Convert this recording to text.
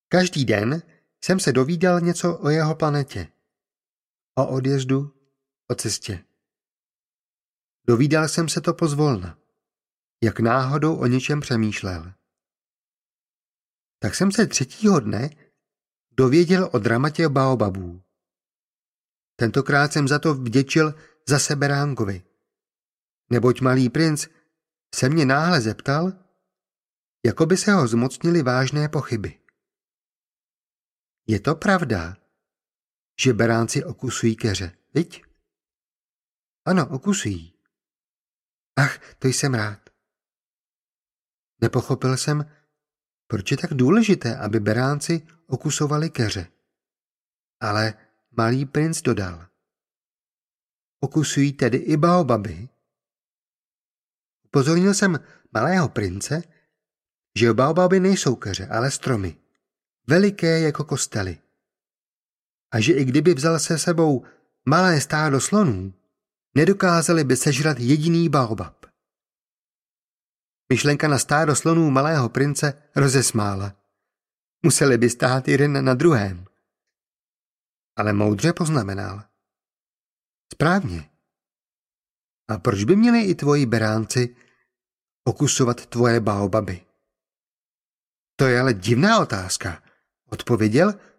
Každý den jsem se dovídal něco o jeho planetě. O odjezdu, o cestě. Dovídal jsem se to pozvolna, jak náhodou o něčem přemýšlel. Tak jsem se třetího dne dověděl o dramatě baobabů. Tentokrát jsem za to vděčil zase beránkovi, neboť malý princ se mě náhle zeptal, jako by se ho zmocnily vážné pochyby. Je to pravda, že beránci okusují keře, viď? Ano, okusují. Ach, to jsem rád. Nepochopil jsem, proč je tak důležité, aby beránci okusovali keře. Ale malý princ dodal. Okusují tedy i baobaby. Upozornil jsem malého prince, že baobaby nejsou keře, ale stromy. Veliké jako kostely. A že i kdyby vzal se sebou malé stádo slonů, nedokázali by sežrat jediný baobab. Myšlenka na stádo slonů malého prince rozesmála. Museli by stát jeden na druhém. Ale moudře poznamenal. Správně. A proč by měli i tvoji beránci okusovat tvoje baobaby? To je ale divná otázka, odpověděl